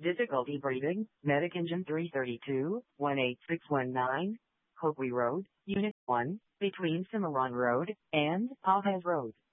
Difficulty breathing, Medic Engine 332, 18619, Hopi Road, Unit 1, between Cimarron Road and Pavez Road.